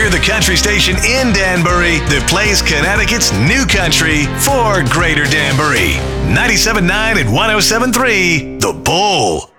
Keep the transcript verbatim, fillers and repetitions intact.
We're the country station in Danbury that plays Connecticut's new country for Greater Danbury. ninety-seven point nine and one oh seven point three, The Bull.